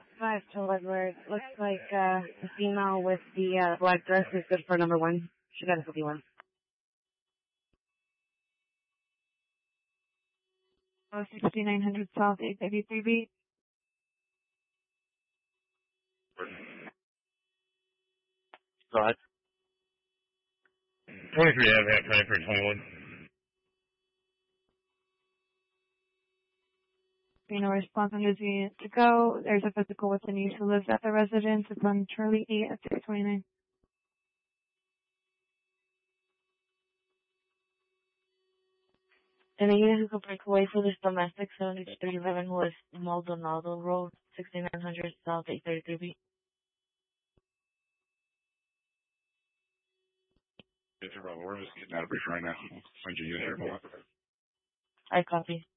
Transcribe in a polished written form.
5 to Edward. Looks like the female with the black dress is good for number 1. She got a 51. Oh, 6900 South 833B. Go ahead. 23 Ave, half time for 21. No response on this unit to go. There's a physical with the niece who lives at the residence. It's on Charlie 8 at 629. And a unit who can break away for this domestic 7311 who is Maldonado Road, 6900 South 833B. We're just getting out of brief right now. Find your unit here. I copy.